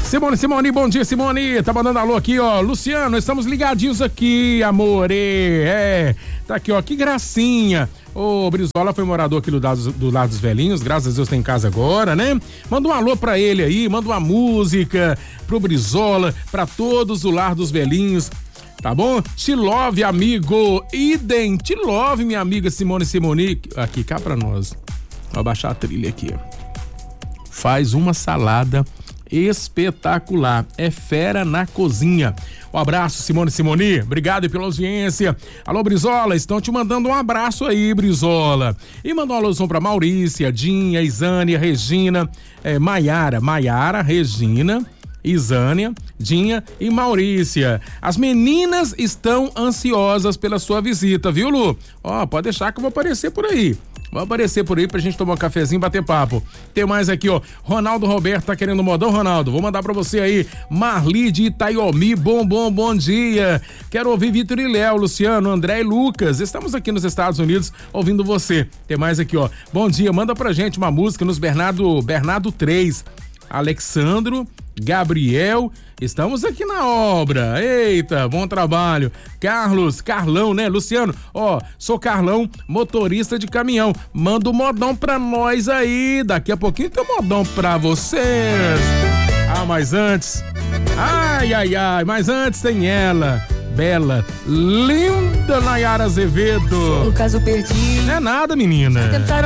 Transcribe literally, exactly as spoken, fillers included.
Simone, Simone, bom dia, Simone. Tá mandando alô aqui, ó. Luciano, estamos ligadinhos aqui, amor. É, tá aqui, ó. Que gracinha. O Brizola foi morador aqui do lado, do lado dos velhinhos, graças a Deus tem casa agora, né? Manda um alô pra ele aí, manda uma música pro Brizola, pra todos do lar dos velhinhos, tá bom? Te love, amigo. Idem, te love, minha amiga Simone Simone. Aqui, cá pra nós. Vou abaixar a trilha aqui. Faz uma salada espetacular, é fera na cozinha. Um abraço, Simone Simoni, obrigado pela audiência. Alô, Brizola, estão te mandando um abraço aí, Brizola. E mandou uma alusão pra Maurícia, Dinha, Isânia, Regina, é, Maiara, Maiara, Regina, Isânia, Dinha e Maurícia. As meninas estão ansiosas pela sua visita, viu, Lu? Ó, pode deixar que eu vou aparecer por aí. Vai aparecer por aí pra gente tomar um cafezinho e bater papo. Tem mais aqui, ó. Ronaldo Roberto tá querendo modão, Ronaldo? Vou mandar pra você aí. Marli de Itaiomi, bom, bom, bom dia. Quero ouvir Vitor e Léo, Luciano, André e Lucas. Estamos aqui nos Estados Unidos ouvindo você. Tem mais aqui, ó. Bom dia, manda pra gente uma música nos Bernardo, Bernardo três. Alexandro, Gabriel, estamos aqui na obra. Eita, bom trabalho. Carlos, Carlão, né, Luciano? Ó, sou Carlão, motorista de caminhão. Manda um modão pra nós aí. Daqui a pouquinho tem um modão pra vocês. Ah, mas antes, ai, ai, ai, mas antes tem ela, bela, linda Nayara Azevedo. Sou um caso perdido. Não é nada, menina.